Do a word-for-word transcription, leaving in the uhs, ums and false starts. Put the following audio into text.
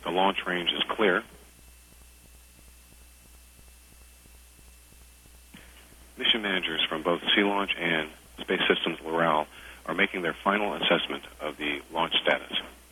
The launch range is clear. Mission managers from both Sea Launch and Space Systems Loral are making their final assessment of the launch status.